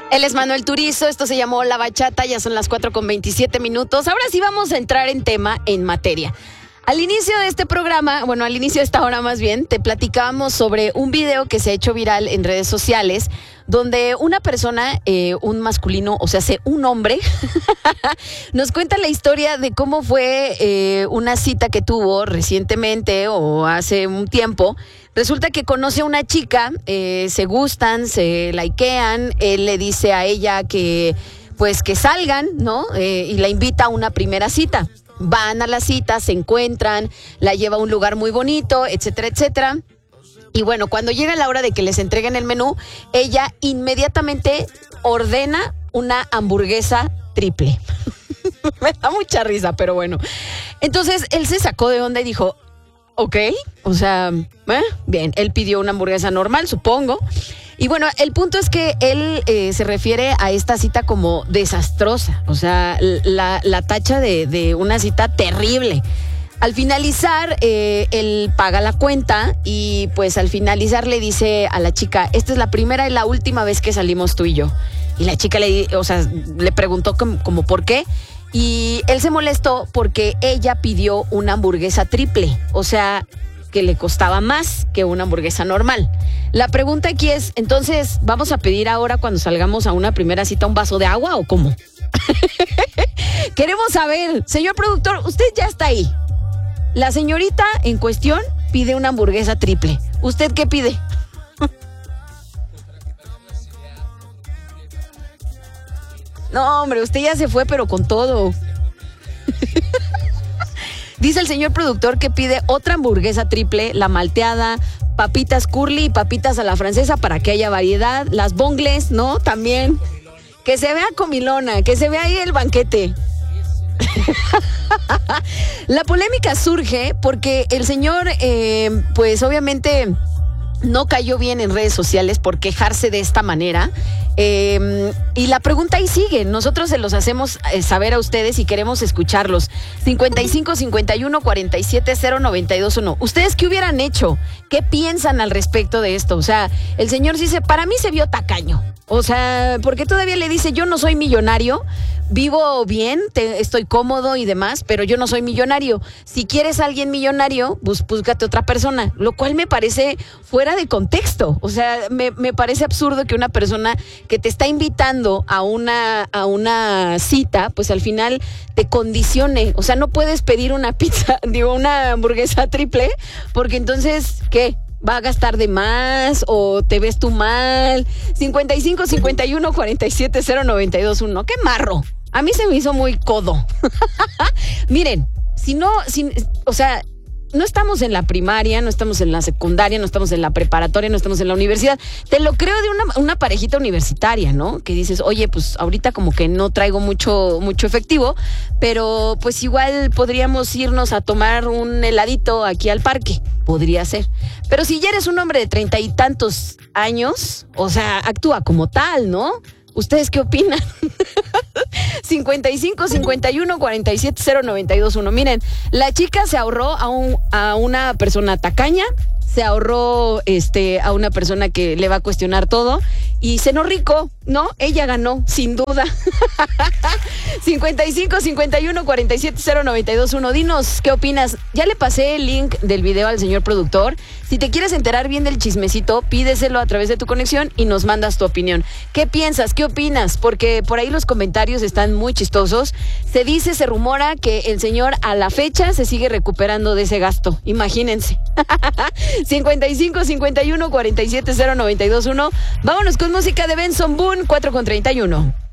Él es Manuel Turizo, esto se llamó La Bachata, ya son las 4:27. Ahora sí vamos a entrar en tema, en materia. Al inicio de este programa, bueno, al inicio de esta hora más bien, te platicábamos sobre un video que se ha hecho viral en redes sociales, donde una persona, un masculino, o sea, un hombre, nos cuenta la historia de cómo fue una cita que tuvo recientemente o hace un tiempo. Resulta que conoce a una chica, se gustan, se likean, él le dice a ella que pues que salgan, ¿no? Y la invita a una primera cita. Van a la cita, se encuentran, la lleva a un lugar muy bonito, etcétera, etcétera. Y bueno, cuando llega la hora de que les entreguen el menú, ella inmediatamente ordena una hamburguesa triple. Me da mucha risa, pero bueno. Entonces, él se sacó de onda y dijo, ok, o sea, bien, él pidió una hamburguesa normal, supongo. Y bueno, el punto es que él se refiere a esta cita como desastrosa, o sea, la tacha de una cita terrible. Al finalizar, él paga la cuenta y pues al finalizar le dice a la chica, esta es la primera y la última vez que salimos tú y yo. Y la chica le preguntó como por qué. Y él se molestó porque ella pidió una hamburguesa triple, o sea, que le costaba más que una hamburguesa normal. La pregunta aquí es, entonces, ¿vamos a pedir ahora cuando salgamos a una primera cita un vaso de agua o cómo? Queremos saber, señor productor, usted ya está ahí. La señorita en cuestión pide una hamburguesa triple. ¿Usted qué pide? No, hombre, usted ya se fue, pero con todo. Dice el señor productor que pide otra hamburguesa triple, la malteada, papitas curly y papitas a la francesa para que haya variedad, las bongles, ¿no? También. Que se vea comilona, que se vea ahí el banquete. La polémica surge porque el señor, pues obviamente no cayó bien en redes sociales por quejarse de esta manera. Y la pregunta ahí sigue. Nosotros se los hacemos saber a ustedes y queremos escucharlos. 55 51 47 0921. ¿Ustedes qué hubieran hecho? ¿Qué piensan al respecto de esto? O sea, el señor dice, para mí se vio tacaño. O sea, porque todavía le dice, yo no soy millonario, vivo bien, estoy cómodo y demás, pero yo no soy millonario. Si quieres a alguien millonario, pues búscate otra persona, lo cual me parece fuera de contexto. O sea, me parece absurdo que una persona que te está invitando a una cita, pues al final te condicione. O sea, no puedes pedir una una hamburguesa triple, porque entonces, ¿qué? ¿Va a gastar de más o te ves tú mal? 55 51 47 0921. ¡Qué marro! A mí se me hizo muy codo. Miren, o sea, no estamos en la primaria, no estamos en la secundaria, no estamos en la preparatoria, no estamos en la universidad. Te lo creo de una parejita universitaria, ¿no? Que dices, oye, pues ahorita como que no traigo mucho efectivo, pero pues igual podríamos irnos a tomar un heladito aquí al parque. Podría ser. Pero si ya eres un hombre de 30 y tantos años, o sea, actúa como tal, ¿no? ¿Ustedes qué opinan? 55 51 47 0921. Miren, la chica se ahorró a una persona tacaña, se ahorró a una persona que le va a cuestionar todo y cenó rico, ¿no? Ella ganó, sin duda. 55 51 47 0921. Dinos, ¿qué opinas? Ya le pasé el link del video al señor productor. Si te quieres enterar bien del chismecito, pídeselo a través de tu conexión y nos mandas tu opinión. ¿Qué piensas? ¿Qué opinas? Porque por ahí los comentarios están muy chistosos. Se rumora que el señor a la fecha se sigue recuperando de ese gasto. Imagínense. 55 51 47 0921. Vámonos con música de Benson Boone, 4:31.